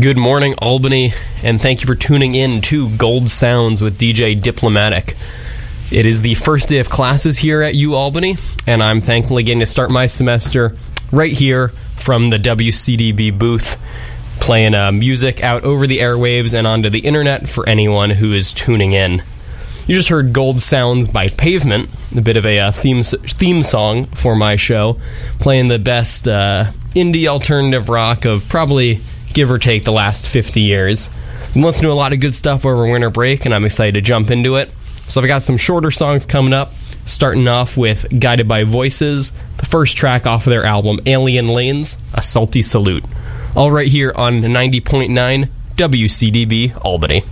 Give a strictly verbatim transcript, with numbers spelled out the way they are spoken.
Good morning, Albany, and thank you for tuning in to Gold Sounds with D J Diplomatic. It is the first day of classes here at UAlbany, and I'm thankfully getting to start my semester right here from the W C D B booth, playing uh, music out over the airwaves and onto the internet for anyone who is tuning in. You just heard Gold Sounds by Pavement, a bit of a uh, theme theme song for my show, playing the best uh, indie alternative rock of probably, give or take, the last fifty years. I'm listening to a lot of good stuff over winter break, and I'm excited to jump into it. So I've got some shorter songs coming up, starting off with Guided by Voices, the first track off of their album Alien Lanes, A Salty Salute. All right here on ninety point nine W C D B Albany.